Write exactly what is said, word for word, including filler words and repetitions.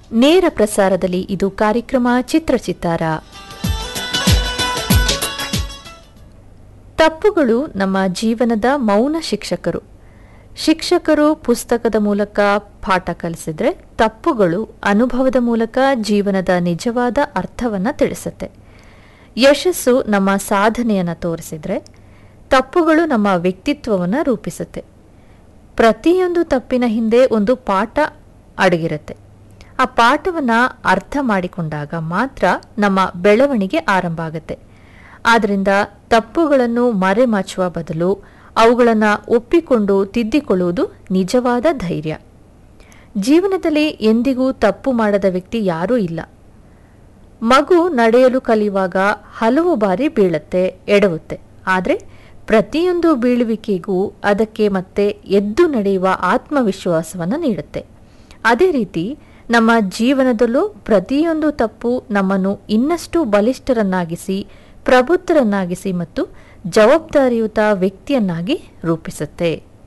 ನೇರ ಪ್ರಸಾರದಲ್ಲಿ ಇದು ಕಾರ್ಯಕ್ರಮ ಚಿತ್ರಚಿತ್ತಾರ. ತಪ್ಪುಗಳು ನಮ್ಮ ಜೀವನದ ಮೌನ ಶಿಕ್ಷಕರು. ಶಿಕ್ಷಕರು ಪುಸ್ತಕದ ಮೂಲಕ ಪಾಠ ಕಲಿಸಿದ್ರೆ, ತಪ್ಪುಗಳು ಅನುಭವದ ಮೂಲಕ ಜೀವನದ ನಿಜವಾದ ಅರ್ಥವನ್ನು ತಿಳಿಸುತ್ತೆ. ಯಶಸ್ಸು ನಮ್ಮ ಸಾಧನೆಯನ್ನು ತೋರಿಸಿದ್ರೆ, ತಪ್ಪುಗಳು ನಮ್ಮ ವ್ಯಕ್ತಿತ್ವವನ್ನು ರೂಪಿಸುತ್ತೆ. ಪ್ರತಿಯೊಂದು ತಪ್ಪಿನ ಹಿಂದೆ ಒಂದು ಪಾಠ ಅಡಗಿರುತ್ತೆ. ಆ ಪಾಠವನ್ನು ಅರ್ಥ ಮಾಡಿಕೊಂಡಾಗ ಮಾತ್ರ ನಮ್ಮ ಬೆಳವಣಿಗೆ ಆರಂಭ ಆಗುತ್ತೆ. ಆದ್ದರಿಂದ ತಪ್ಪುಗಳನ್ನು ಮರೆಮಾಚುವ ಬದಲು ಅವುಗಳನ್ನು ಒಪ್ಪಿಕೊಂಡು ತಿದ್ದಿಕೊಳ್ಳುವುದು ನಿಜವಾದ ಧೈರ್ಯ. ಜೀವನದಲ್ಲಿ ಎಂದಿಗೂ ತಪ್ಪು ಮಾಡದ ವ್ಯಕ್ತಿ ಯಾರೂ ಇಲ್ಲ. ಮಗು ನಡೆಯಲು ಕಲಿಯುವಾಗ ಹಲವು ಬಾರಿ ಬೀಳುತ್ತೆ, ಎಡವುತ್ತೆ. ಆದರೆ ಪ್ರತಿಯೊಂದು ಬೀಳುವಿಕೆಗೂ ಅದಕ್ಕೆ ಮತ್ತೆ ಎದ್ದು ನಡೆಯುವ ಆತ್ಮವಿಶ್ವಾಸವನ್ನು ನೀಡುತ್ತೆ. ಅದೇ ರೀತಿ ನಮ್ಮ ಜೀವನದಲ್ಲೂ ಪ್ರತಿಯೊಂದು ತಪ್ಪು ನಮ್ಮನ್ನು ಇನ್ನಷ್ಟು ಬಲಿಷ್ಠರನ್ನಾಗಿಸಿ, ಪ್ರಬುದ್ಧರನ್ನಾಗಿಸಿ ಮತ್ತು ಜವಾಬ್ದಾರಿಯುತ ವ್ಯಕ್ತಿಯನ್ನಾಗಿ ರೂಪಿಸುತ್ತೆ.